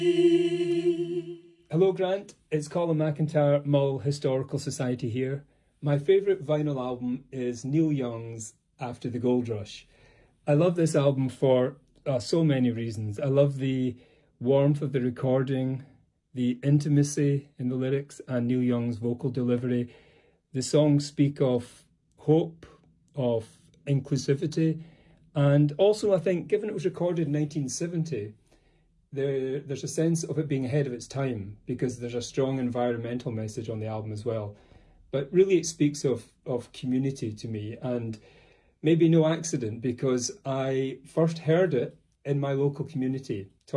Hello Grant, it's Colin McIntyre, Mull Historical Society here. My favourite vinyl album is Neil Young's After the Gold Rush. I love this album for so many reasons. I love the warmth of the recording, the intimacy in the lyrics and Neil Young's vocal delivery. The songs speak of hope, of inclusivity, and also I think, given it was recorded in 1970, there's a sense of it being ahead of its time because there's a strong environmental message on the album as well. But really it speaks of community to me, and maybe no accident because I first heard it in my local community.